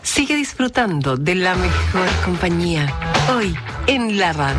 Sigue disfrutando de la mejor compañía, hoy en la radio.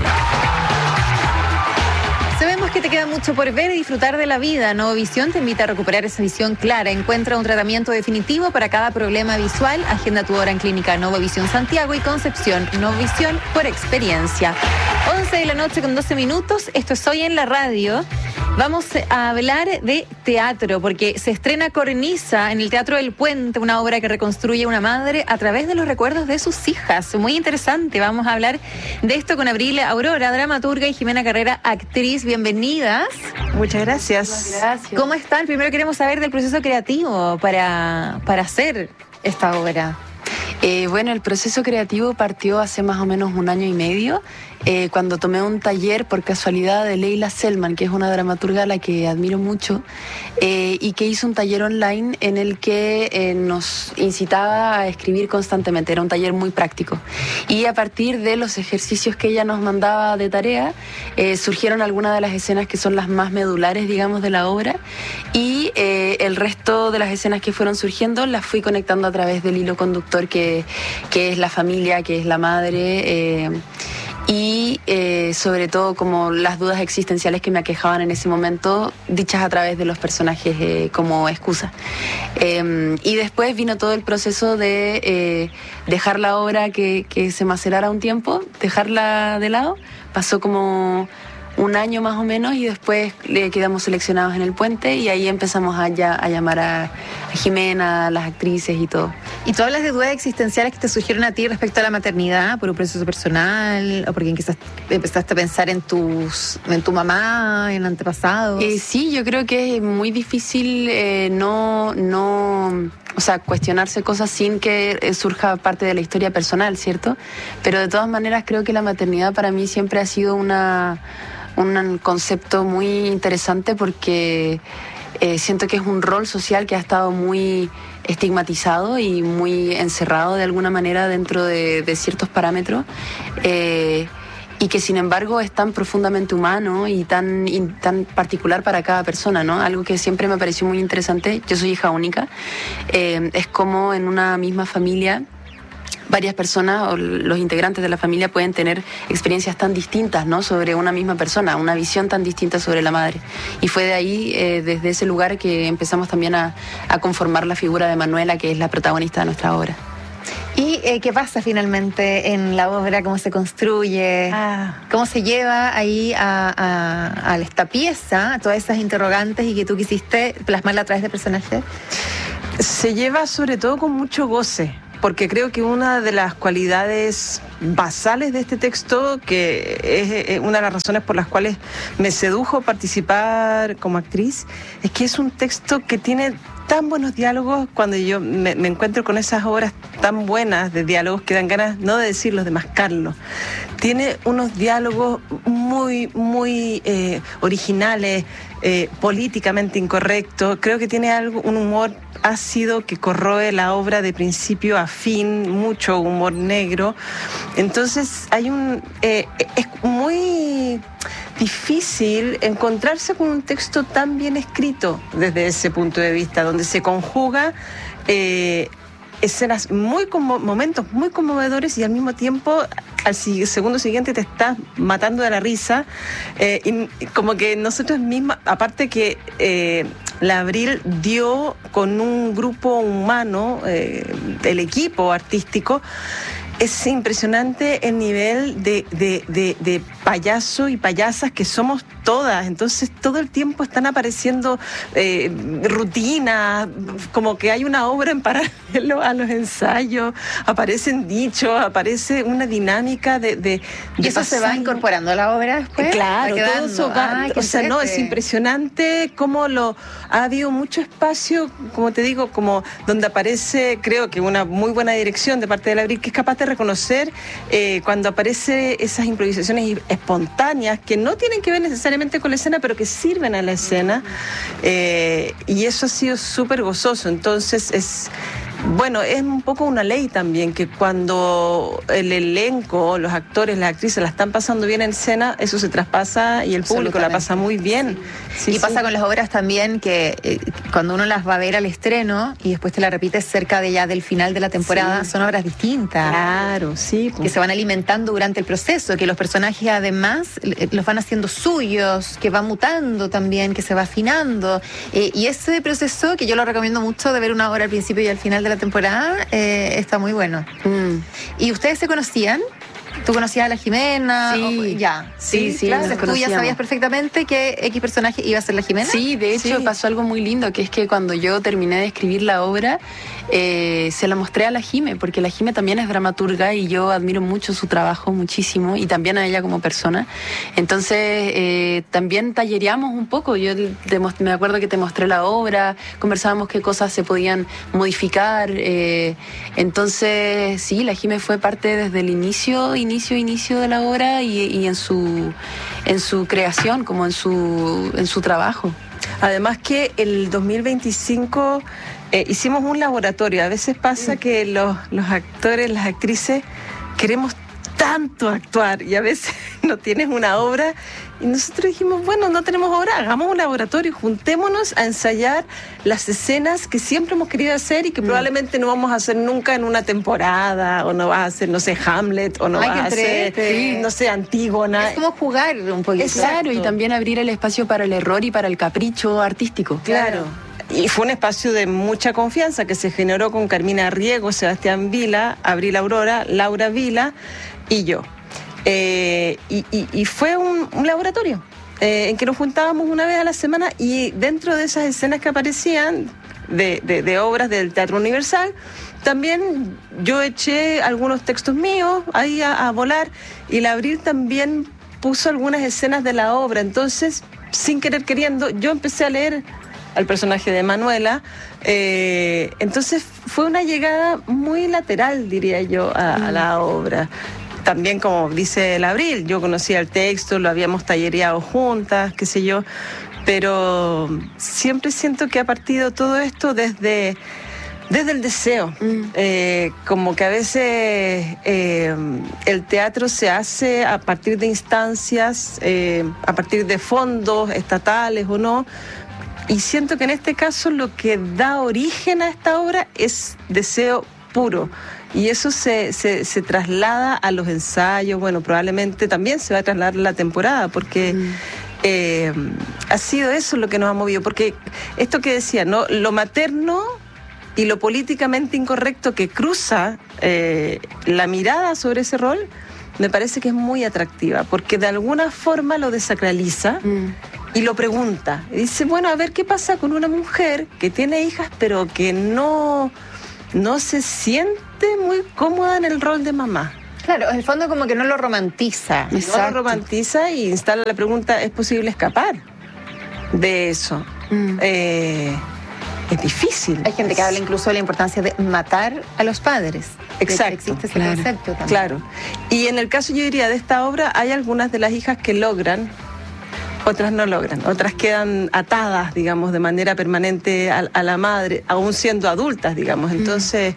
Sabemos que te queda mucho por ver y disfrutar de la vida. Novovisión te invita a recuperar esa visión clara. Encuentra un tratamiento definitivo para cada problema visual. Agenda tu hora en Clínica Novovisión Santiago y Concepción. Novovisión por experiencia. 11 de la noche con 12 minutos. Esto es Hoy en la Radio. Vamos a hablar de teatro, porque se estrena Cornisa en el Teatro del Puente, una obra que reconstruye una madre a través de los recuerdos de sus hijas. Muy interesante. Vamos a hablar de esto con Abril Aurora, dramaturga, y Jimena Carrera, actriz. Bienvenidas. Muchas gracias. Gracias. ¿Cómo están? Primero queremos saber del proceso creativo para hacer esta obra. Bueno, el proceso creativo partió hace más o menos 1 año y medio, cuando tomé un taller por casualidad de Leila Selman, que es una dramaturga a la que admiro mucho, y que hizo un taller online en el que nos incitaba a escribir constantemente. Era un taller muy práctico. Y a partir de los ejercicios que ella nos mandaba de tarea, surgieron algunas de las escenas que son las más medulares, digamos, de la obra, y el resto de las escenas que fueron surgiendo las fui conectando a través del hilo conductor que es la familia, que es la madre, y sobre todo como las dudas existenciales que me aquejaban en ese momento, dichas a través de los personajes como excusa. Y después vino todo el proceso de dejar la obra que se macerara un tiempo, dejarla de lado. Pasó como 1 año más o menos, y después le quedamos seleccionados en el Puente, y ahí empezamos a llamar a Jimena, a las actrices y todo. ¿Y tú hablas de dudas existenciales que te surgieron a ti respecto a la maternidad, por un proceso personal, o porque empezaste a pensar en tu mamá, en antepasados? Sí, yo creo que es muy difícil o sea, cuestionarse cosas sin que surja parte de la historia personal, ¿cierto? Pero de todas maneras creo que la maternidad para mí siempre ha sido un concepto muy interesante, porque siento que es un rol social que ha estado muy estigmatizado y muy encerrado de alguna manera dentro de ciertos parámetros, y que sin embargo es tan profundamente humano y tan particular para cada persona, ¿no? Algo que siempre me pareció muy interesante. Yo soy hija única. Es como en una misma familia varias personas o los integrantes de la familia pueden tener experiencias tan distintas, ¿no?, sobre una misma persona, una visión tan distinta sobre la madre. Y fue de ahí, desde ese lugar, que empezamos también a conformar la figura de Manuela, que es la protagonista de nuestra obra. ¿Y qué pasa finalmente en la obra? ¿Cómo se construye? ¿Cómo se lleva ahí a esta pieza, a todas esas interrogantes y que tú quisiste plasmarla a través de personajes? Se lleva sobre todo con mucho goce, porque creo que una de las cualidades basales de este texto, que es una de las razones por las cuales me sedujo participar como actriz, es que es un texto que tiene tan buenos diálogos. Cuando yo me encuentro con esas obras tan buenas de diálogos que dan ganas no de decirlos, de mascarlos. Tiene unos diálogos muy, muy originales, políticamente incorrectos. Creo que tiene un humor ácido que corroe la obra de principio a fin, mucho humor negro. Entonces es muy difícil encontrarse con un texto tan bien escrito desde ese punto de vista, donde se conjuga escenas momentos muy conmovedores, y al mismo tiempo al segundo siguiente te estás matando de la risa, y como que nosotros mismas, aparte que la Abril dio con un grupo humano, el equipo artístico, es impresionante el nivel de payaso y payasas que somos todas. Entonces todo el tiempo están apareciendo rutinas, como que hay una obra en paralelo a los ensayos, aparecen dichos, aparece una dinámica de ¿Y eso se va incorporando a la obra después? Claro, todo eso va, o sea, no, es impresionante cómo ha habido mucho espacio, como te digo, como donde aparece, creo que una muy buena dirección de parte de la Abril, que es capaz de reconocer cuando aparece esas improvisaciones espontáneas que no tienen que ver necesariamente con la escena, pero que sirven a la escena, y eso ha sido súper gozoso. Entonces Bueno, es un poco una ley también, que cuando el elenco, los actores, las actrices la están pasando bien en escena, eso se traspasa y el público la pasa muy bien. Sí, y pasa con las obras también que cuando uno las va a ver al estreno y después te la repites cerca de ya del final de la temporada, son obras distintas. Claro, sí. Que se van alimentando durante el proceso, que los personajes además los van haciendo suyos, que va mutando también, que se va afinando. Y ese proceso, que yo lo recomiendo mucho, de ver una obra al principio y al final de la temporada, está muy bueno. ¿Y ustedes se conocían? ¿Tú conocías a la Jimena? Sí, sí, claro. ¿Tú ya sabías perfectamente que X personaje iba a ser la Jimena? Sí, de hecho pasó algo muy lindo, que es que cuando yo terminé de escribir la obra, se la mostré a la Jime, porque la Jime también es dramaturga y yo admiro mucho su trabajo, muchísimo, y también a ella como persona. Entonces, también tallereamos un poco. Yo me acuerdo que te mostré la obra, conversábamos qué cosas se podían modificar. Entonces, sí, la Jime fue parte desde el inicio de la obra y en su creación, como en su trabajo. Además que el 2025 hicimos un laboratorio. A veces pasa que los actores, las actrices, queremos tanto actuar y a veces no tienes una obra y nosotros dijimos, bueno, no tenemos obra, hagamos un laboratorio, juntémonos a ensayar las escenas que siempre hemos querido hacer y que probablemente no vamos a hacer nunca en una temporada, o no vas a hacer, no sé, Hamlet, o no vas a hacer, no sé, Antígona. Es como jugar un poquito. Claro, y también abrir el espacio para el error y para el capricho artístico. Claro. Y fue un espacio de mucha confianza que se generó con Carmina Riego, Sebastián Vila, Abril Aurora, Laura Vila y yo. Y fue un laboratorio en que nos juntábamos una vez a la semana y dentro de esas escenas que aparecían de obras del Teatro Universal, también yo eché algunos textos míos ahí a volar y la Abril también puso algunas escenas de la obra. Entonces, sin querer queriendo, yo empecé a leer al personaje de Manuela. Entonces fue una llegada muy lateral, diría yo, a la obra. También, como dice el Abril, yo conocía el texto, lo habíamos tallereado juntas, qué sé yo, pero siempre siento que ha partido todo esto desde el deseo. Como que a veces el teatro se hace a partir de instancias, a partir de fondos estatales o no, y siento que en este caso lo que da origen a esta obra es deseo puro. Y eso se traslada a los ensayos. Bueno, probablemente también se va a trasladar la temporada, porque ha sido eso lo que nos ha movido. Porque esto que decía, ¿no? Lo materno y lo políticamente incorrecto que cruza la mirada sobre ese rol, me parece que es muy atractiva, porque de alguna forma lo desacraliza y lo pregunta. Y dice, bueno, a ver qué pasa con una mujer que tiene hijas, pero que no se siente muy cómoda en el rol de mamá. Claro, en el fondo como que no lo romantiza. Exacto. No lo romantiza y instala la pregunta, ¿es posible escapar de eso? Es difícil. Hay gente que habla incluso de la importancia de matar a los padres. Exacto. Existe ese concepto también. Claro. Y en el caso, yo diría, de esta obra, hay algunas de las hijas que logran, otras no logran, otras quedan atadas, digamos, de manera permanente a la madre, aún siendo adultas, digamos. Entonces,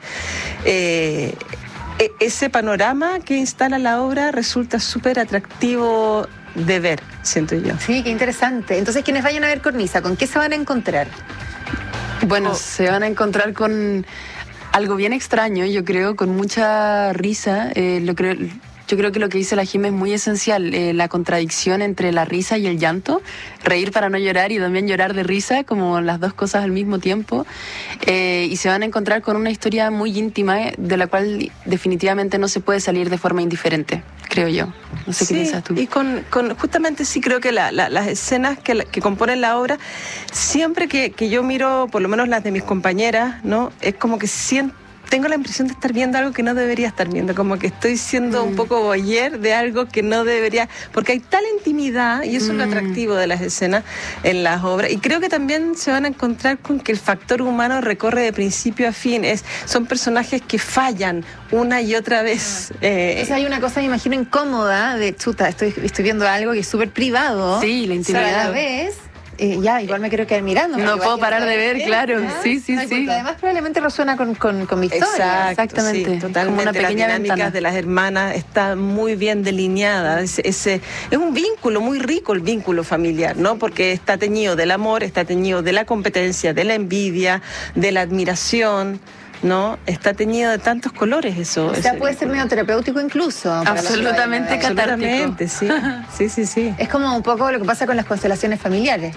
ese panorama que instala la obra resulta súper atractivo de ver, siento yo. Sí, qué interesante. Entonces, quienes vayan a ver Cornisa, ¿con qué se van a encontrar? Bueno, se van a encontrar con algo bien extraño, yo creo, con mucha risa. Yo creo que lo que dice la Jime es muy esencial, la contradicción entre la risa y el llanto, reír para no llorar y también llorar de risa, como las dos cosas al mismo tiempo. Y se van a encontrar con una historia muy íntima, de la cual definitivamente no se puede salir de forma indiferente, creo yo. No sé qué piensas tú. Y con justamente sí creo que las escenas que componen la obra, siempre que yo miro, por lo menos las de mis compañeras, ¿no? Es como que tengo la impresión de estar viendo algo que no debería estar viendo, como que estoy siendo un poco voyeur de algo que no debería, porque hay tal intimidad, y eso es lo atractivo de las escenas en las obras, y creo que también se van a encontrar con que el factor humano recorre de principio a fin, son personajes que fallan una y otra vez. Entonces hay una cosa, me imagino, incómoda de chuta, estoy viendo algo que es súper privado. Sí, la intimidad. Pero a la vez ya, igual me quiero quedar mirando. No puedo parar de ver, claro. Sí. Porque además probablemente resuena con mi historia. Exactamente. Sí, totalmente. Como una pequeña las dinámicas ventana de las hermanas está muy bien delineada. Es un vínculo muy rico, el vínculo familiar, ¿no? Porque está teñido del amor, está teñido de la competencia, de la envidia, de la admiración, ¿no? Está teñido de tantos colores eso. O sea, puede ser medio terapéutico incluso. Absolutamente catártico. Sí. Es como un poco lo que pasa con las constelaciones familiares.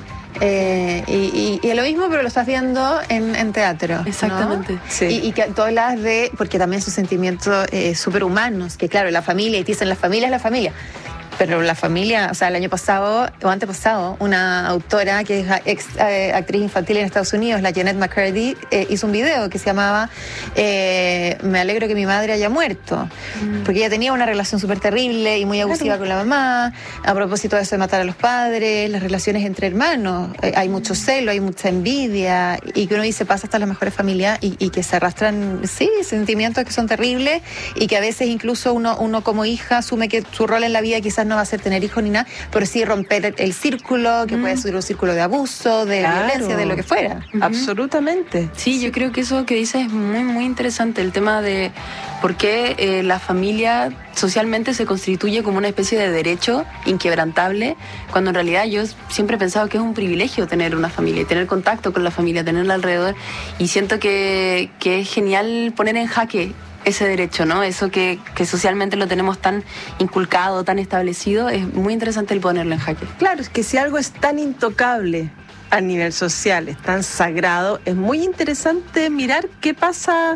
Y es lo mismo, pero lo estás viendo en teatro, ¿no? Exactamente. Sí. Y que tú hablas de, porque también sus sentimientos superhumanos, que claro, la familia, y te dicen la familia es la familia. Pero la familia, o sea, el año pasado o antepasado, una autora que es actriz infantil en Estados Unidos, la Jeanette McCurdy, hizo un video que se llamaba Me alegro que mi madre haya muerto. Porque ella tenía una relación súper terrible y muy abusiva con la mamá, a propósito de eso de matar a los padres, las relaciones entre hermanos. Hay mucho celo, hay mucha envidia, y que uno dice pasa hasta las mejores familias y que se arrastran, sí, sentimientos que son terribles y que a veces incluso uno como hija asume que su rol en la vida quizás no va a ser tener hijos ni nada, pero sí romper el círculo, que puede ser un círculo de abuso, de violencia, de lo que fuera. Absolutamente. Sí, yo creo que eso que dices es muy, muy interesante, el tema de por qué la familia socialmente se constituye como una especie de derecho inquebrantable, cuando en realidad yo siempre he pensado que es un privilegio tener una familia y tener contacto con la familia, tenerla alrededor, y siento que es genial poner en jaque ese derecho, ¿no? Eso que socialmente lo tenemos tan inculcado, tan establecido, es muy interesante el ponerlo en jaque. Claro, es que si algo es tan intocable a nivel social, es tan sagrado, es muy interesante mirar qué pasa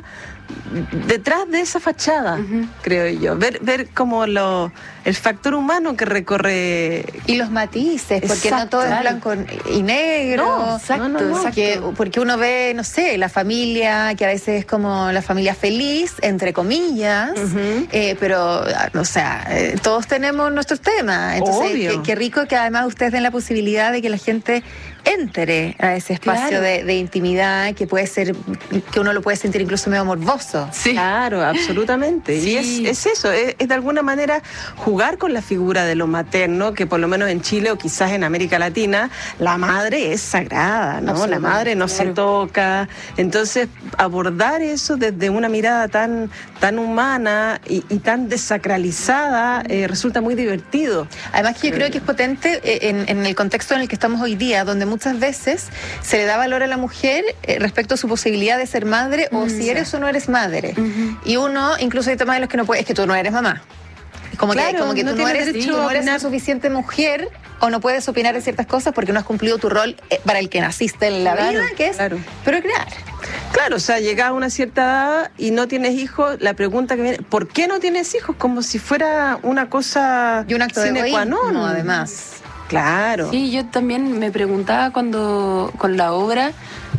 detrás de esa fachada, creo yo. Ver como el factor humano que recorre. Y los matices, porque no todo es blanco y negro. No, exacto. Porque uno ve, no sé, la familia, que a veces es como la familia feliz, entre comillas, pero, o sea, todos tenemos nuestros temas. Entonces, qué rico que además ustedes den la posibilidad de que la gente entre a ese espacio de intimidad que puede ser, que uno lo puede sentir incluso medio morboso. Sí. Claro, absolutamente. Sí. Y es eso, es de alguna manera jugar con la figura de lo materno, que por lo menos en Chile o quizás en América Latina, la madre es sagrada, ¿no? La madre no se toca. Entonces, abordar eso desde una mirada tan humana y tan desacralizada resulta muy divertido. Además que yo creo que es potente en el contexto en el que estamos hoy día, donde muchas veces se le da valor a la mujer respecto a su posibilidad de ser madre o si eres o no eres madre. Y uno, incluso hay temas de los que no puede, es que tú no eres mamá. Como que no tú no eres la suficiente mujer o no puedes opinar en ciertas cosas porque no has cumplido tu rol para el que naciste en la vida, que es procrear. Claro, o sea, llegas a una cierta edad y no tienes hijos, la pregunta que viene, ¿por qué no tienes hijos? Como si fuera una cosa y un acto sine qua non. no, además. Claro. Sí, yo también me preguntaba cuando con la obra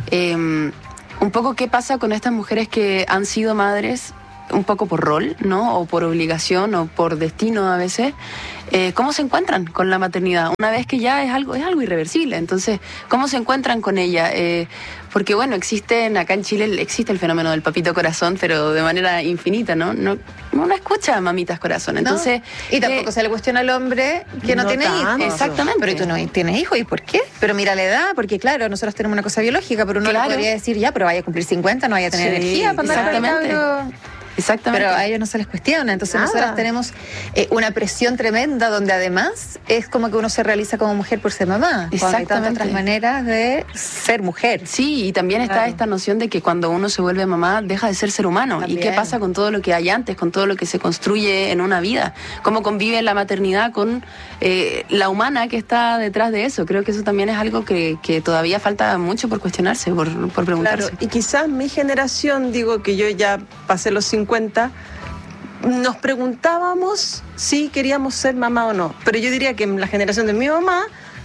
un poco qué pasa con estas mujeres que han sido madres un poco por rol, ¿no? O por obligación o por destino a veces. ¿Cómo se encuentran con la maternidad? Una vez que ya es algo irreversible. Entonces, ¿cómo se encuentran con ella? Porque, bueno, acá en Chile existe el fenómeno del papito corazón, pero de manera infinita, ¿no? Uno escucha mamitas corazón. Entonces, y tampoco se le cuestiona al hombre que no tiene hijos. Exactamente. Pero tú no tienes hijos, ¿y por qué? Pero mira la edad, porque claro, nosotros tenemos una cosa biológica, pero uno le podría decir, ya, pero vaya a cumplir 50, no vaya a tener energía para andar. Exactamente. Pero a ellos no se les cuestiona. Entonces nosotras tenemos una presión tremenda donde además es como que uno se realiza como mujer por ser mamá. Cuando hay tantas otras maneras de ser mujer. Sí, y también está esta noción de que cuando uno se vuelve mamá deja de ser humano. También. ¿Y qué pasa con todo lo que hay antes, con todo lo que se construye en una vida? ¿Cómo convive la maternidad con la humana que está detrás de eso? Creo que eso también es algo que todavía falta mucho por cuestionarse, por preguntarse. Claro, y quizás mi generación, digo que yo ya pasé los 50, nos preguntábamos si queríamos ser mamá o no. Pero yo diría que en la generación de mi mamá,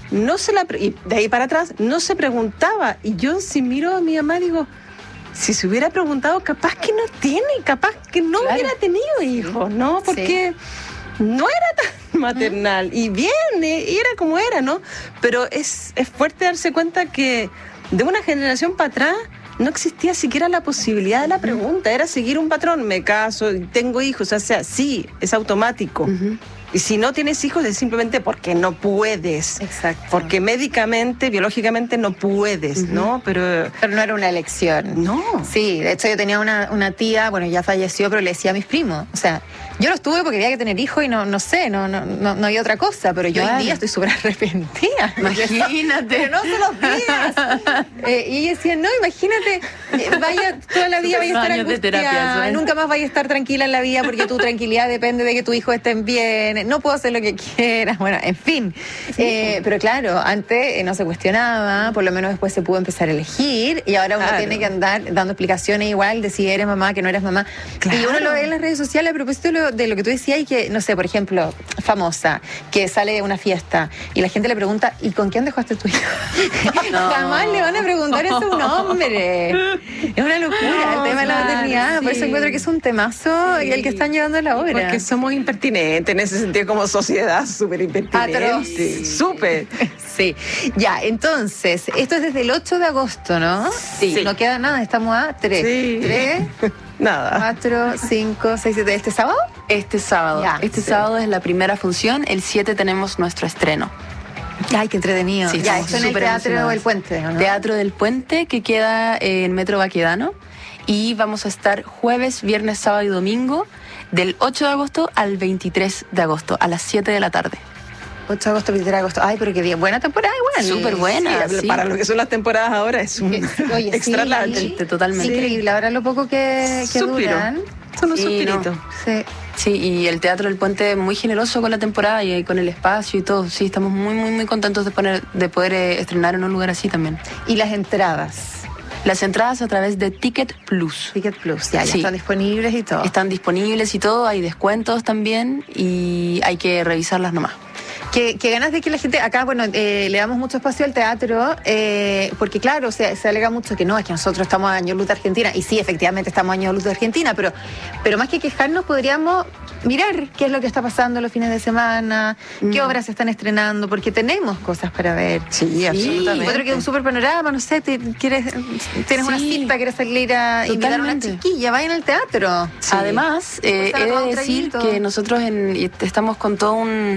y de ahí para atrás, no se preguntaba. Y yo si miro a mi mamá digo, si se hubiera preguntado, capaz que no hubiera tenido hijos, ¿no? Porque no era tan maternal. Y bien, era como era, ¿no? Pero es fuerte darse cuenta que de una generación para atrás no existía siquiera la posibilidad de la pregunta, era seguir un patrón, me caso, tengo hijos, o sea, sí, es automático. Y si no tienes hijos es simplemente porque no puedes. Exacto. Porque médicamente, biológicamente no puedes, ¿no? Pero no era una elección. no. Sí, de hecho yo tenía una tía, bueno, ya falleció, pero le decía a mis primos, o sea, yo los tuve porque había que tener hijos y no sé, no había otra cosa, pero yo hoy en día estoy súper arrepentida. Imagínate. Pero no todos los días. Y ella decía, no, imagínate, vaya toda la vida vaya a estar Años de terapia, angustiada, ¿sabes? nunca más vaya a estar tranquila en la vida porque tu tranquilidad depende de que tus hijos estén bien, no puedo hacer lo que quieras, bueno, en fin. Pero claro, antes no se cuestionaba, por lo menos después se pudo empezar a elegir y ahora uno tiene que andar dando explicaciones igual de si eres mamá, que no eres mamá. Claro. Y uno lo ve en las redes sociales a propósito de lo que tú decías y que, no sé, por ejemplo, famosa, que sale de una fiesta y la gente le pregunta, ¿y con quién dejaste tu hijo? No. Jamás le van a preguntar eso a un hombre. Es una locura el tema de la claro, maternidad. Por sí. eso encuentro que es un temazo y el que están llevando a la hora. Porque somos impertinentes en ese sentido como sociedad, súper impertinentes. Atroz. Súper. Sí, ya, entonces, esto es desde el 8 de agosto, ¿no? Sí. No queda nada, estamos a 3. Sí. 3, Nada. 4, 5, 6, 7. ¿Este sábado? Este sábado. Ya, Este sí. sábado es la primera función. El 7 tenemos nuestro estreno. Ay, qué entretenido. Sí, ya, estamos esto en el súper Teatro emocionadas. El Puente, ¿o no? Teatro del Puente, que queda en Metro Baquedano. Y vamos a estar jueves, viernes, sábado y domingo, del 8 de agosto al 23 de agosto, a las 7 de la tarde. 8 de agosto, 23 de agosto. Ay, pero qué bien. Buena temporada igual. Súper buena. Sí, sí. Para lo que son las temporadas ahora es un Oye, extra sí, large. Totalmente. Increíble. Ahora lo poco que Suspiro. duran. Son un Sí, suspirito. no. Sí. Sí, y el Teatro del Puente muy generoso con la temporada y con el espacio y todo. Sí, estamos muy, muy, muy contentos de poder estrenar en un lugar así también. Y las entradas. Las entradas a través de Ticket Plus. Ticket Plus, ya Sí. están disponibles y todo. Están disponibles y todo, hay descuentos también y hay que revisarlas nomás. Que ganas de que la gente, acá, bueno, le damos mucho espacio al teatro, porque claro, se alega mucho que no, es que nosotros estamos a Año Luz de Argentina, y sí, efectivamente estamos a Año Luz de Argentina, pero más que quejarnos podríamos mirar qué es lo que está pasando los fines de semana, qué obras se están estrenando, porque tenemos cosas para ver. Sí, absolutamente. Encuentro que es un súper panorama, no sé, tienes una Sí. cita, quieres salir a invitar a una Totalmente. chiquilla, vayan al teatro. Sí. Además, he Pasar a tomar un de decir traguito. que nosotros estamos con todo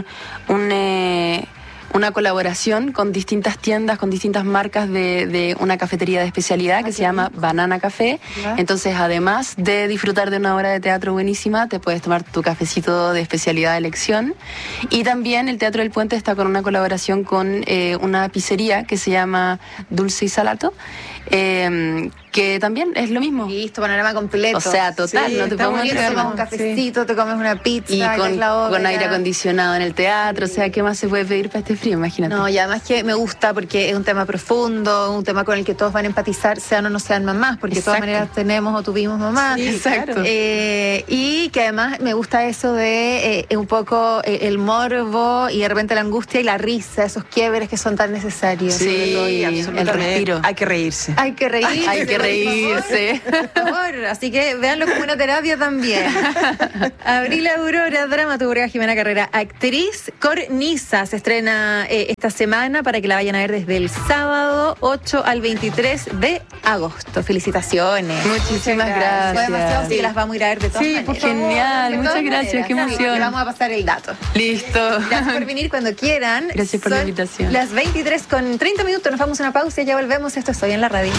una colaboración con distintas tiendas, con distintas marcas de una cafetería de especialidad que se llama Banana Café. Ya. Entonces, además de disfrutar de una obra de teatro buenísima, te puedes tomar tu cafecito de especialidad de elección. Y también el Teatro del Puente está con una colaboración con una pizzería que se llama Dulce y Salato, que también es lo mismo. Listo, panorama completo. O sea, total, Sí, no te está podemos Te buenísimo. entregar tomas más. un cafecito, te comes una pizza, Y ves con, la obra. con aire acondicionado en el teatro, o sea, ¿qué más se puede pedir para este frío? Imagínate. No, y además que me gusta porque es un tema profundo, un tema con el que todos van a empatizar, sean o no sean mamás, porque de todas Exacto. maneras tenemos o tuvimos mamás. Sí, exacto. Y que además me gusta eso de un poco el morbo y de repente la angustia y la risa, esos quiebres que son tan necesarios. Sí, el absolutamente. respiro. Hay que reírse. Hay que reírse. Hay que por reírse. favor, por favor. Así que véanlo como una terapia también. Abril Aurora, dramaturga, Jimena Carrera, actriz. Cornisa se estrena esta semana para que la vayan a ver desde el sábado 8 al 23 de agosto. Felicitaciones. Muchísimas gracias. Fue demasiado, así que las vamos a ir a ver de todas Sí, maneras. pues, genial. De Muchas todas gracias, maneras. qué emoción. Le vamos a pasar el dato. Listo. Gracias por venir cuando quieran. Gracias por la Son invitación. Las 23:30. Nos vamos a una pausa y ya volvemos. Esto es Hoy en la Radio.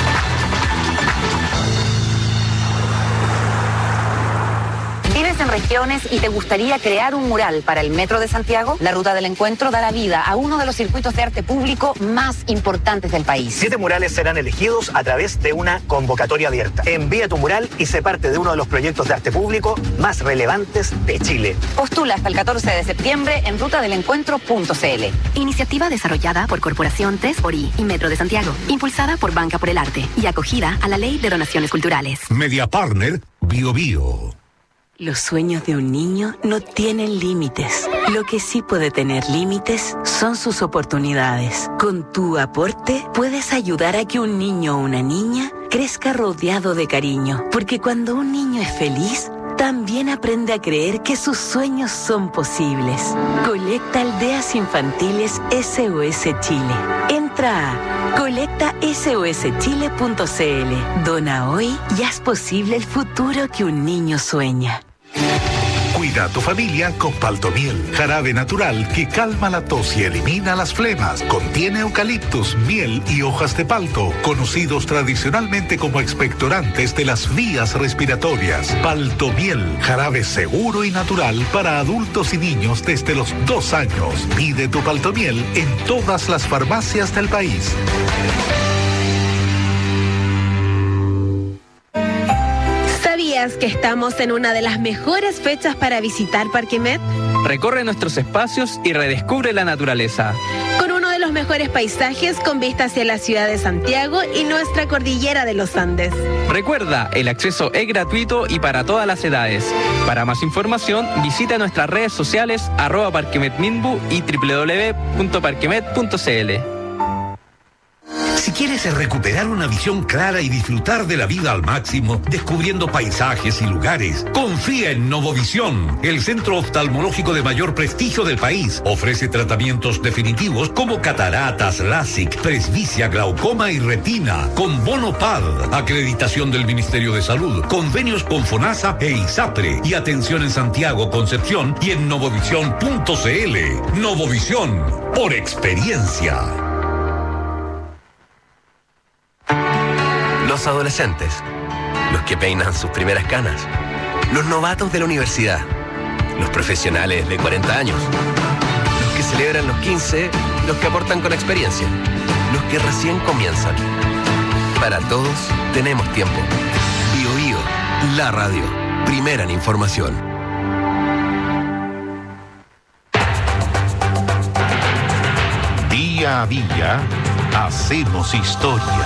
¿Vives en regiones y te gustaría crear un mural para el Metro de Santiago? La Ruta del Encuentro dará vida a uno de los circuitos de arte público más importantes del país. 7 murales serán elegidos a través de una convocatoria abierta. Envía tu mural y sé parte de uno de los proyectos de arte público más relevantes de Chile. Postula hasta el 14 de septiembre en rutadelencuentro.cl. Iniciativa desarrollada por Corporación 3xI y Metro de Santiago, impulsada por Banca por el Arte y acogida a la Ley de Donaciones Culturales. Media Partner Bio Bio. Los sueños de un niño no tienen límites. Lo que sí puede tener límites son sus oportunidades. Con tu aporte puedes ayudar a que un niño o una niña crezca rodeado de cariño. Porque cuando un niño es feliz, también aprende a creer que sus sueños son posibles. Colecta Aldeas Infantiles SOS Chile. Entra a colectasoschile.cl. Dona hoy y haz posible el futuro que un niño sueña. Cuida a tu familia con Paltomiel, jarabe natural que calma la tos y elimina las flemas. Contiene eucaliptus, miel y hojas de palto, conocidos tradicionalmente como expectorantes de las vías respiratorias. Paltomiel, jarabe seguro y natural para adultos y niños desde los 2 años. Pide tu Paltomiel en todas las farmacias del país. ¿Sabías que estamos en una de las mejores fechas para visitar Parque Met? Recorre nuestros espacios y redescubre la naturaleza. Con uno de los mejores paisajes con vista hacia la ciudad de Santiago y nuestra cordillera de los Andes. Recuerda, el acceso es gratuito y para todas las edades. Para más información, visita nuestras redes sociales @parquemetminbu y www.parquemet.cl. Si quieres recuperar una visión clara y disfrutar de la vida al máximo, descubriendo paisajes y lugares, confía en Novovisión, el centro oftalmológico de mayor prestigio del país. Ofrece tratamientos definitivos como cataratas, LASIK, presbicia, glaucoma y retina, con bono PAD, acreditación del Ministerio de Salud, convenios con FONASA e ISAPRE, y atención en Santiago, Concepción y en novovisión.cl. Novovisión, por experiencia. Los adolescentes, los que peinan sus primeras canas, los novatos de la universidad, los profesionales de 40 años, los que celebran los 15, los que aportan con experiencia, los que recién comienzan. Para todos tenemos tiempo. Bío Bío, la radio, primera en información. Día a día, hacemos historia.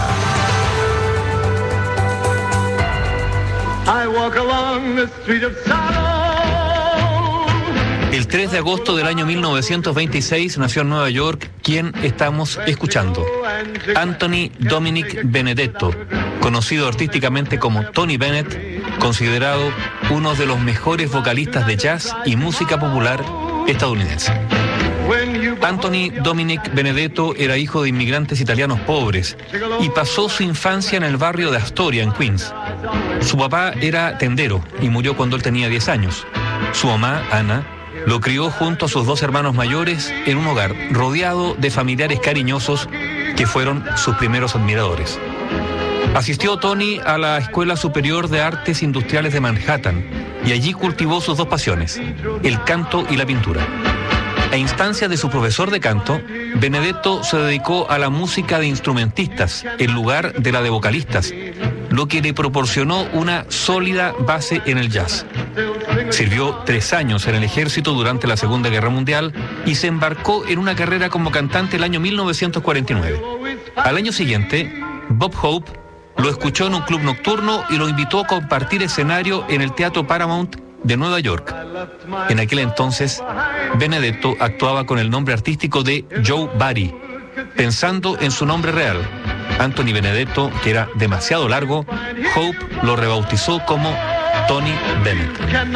El 3 de agosto del año 1926 nació en Nueva York quien estamos escuchando. Anthony Dominic Benedetto, conocido artísticamente como Tony Bennett, considerado uno de los mejores vocalistas de jazz y música popular estadounidense. Anthony Dominic Benedetto era hijo de inmigrantes italianos pobres y pasó su infancia en el barrio de Astoria, en Queens. Su papá era tendero y murió cuando él tenía 10 años. Su mamá, Ana, lo crió junto a sus 2 hermanos mayores en un hogar rodeado de familiares cariñosos que fueron sus primeros admiradores. Asistió Tony a la Escuela Superior de Artes Industriales de Manhattan y allí cultivó sus 2 pasiones, el canto y la pintura. A instancia de su profesor de canto, Benedetto se dedicó a la música de instrumentistas en lugar de la de vocalistas, lo que le proporcionó una sólida base en el jazz. Sirvió 3 años en el ejército durante la Segunda Guerra Mundial y se embarcó en una carrera como cantante el año 1949. Al año siguiente, Bob Hope lo escuchó en un club nocturno y lo invitó a compartir escenario en el Teatro Paramount de Nueva York. En aquel entonces, Benedetto actuaba con el nombre artístico de Joe Barry, pensando en su nombre real, Anthony Benedetto, que era demasiado largo. Hope lo rebautizó como Tony Bennett.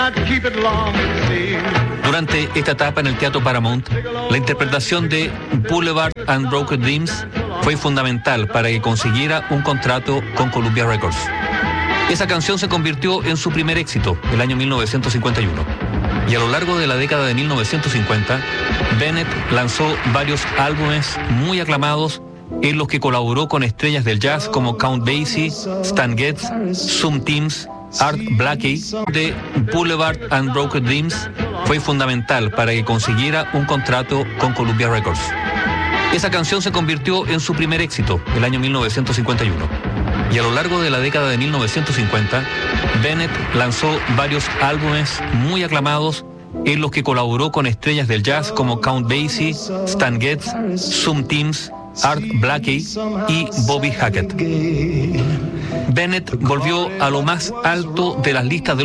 Durante esta etapa en el Teatro Paramount, la interpretación de Boulevard and Broken Dreams fue fundamental para que consiguiera un contrato con Columbia Records. Esa canción se convirtió en su primer éxito, el año 1951. Y a lo largo de la década de 1950, Bennett lanzó varios álbumes muy aclamados en los que colaboró con estrellas del jazz como Count Basie, Stan Getz, Zoom Teams, Art Blakey. De Boulevard and Broken Dreams fue fundamental para que consiguiera un contrato con Columbia Records. Esa canción se convirtió en su primer éxito, el año 1951. Y a lo largo de la década de 1950, Bennett lanzó varios álbumes muy aclamados en los que colaboró con estrellas del jazz como Count Basie, Stan Getz, Zoom Teams, Art Blakey y Bobby Hackett. Bennett volvió a lo más alto de las listas de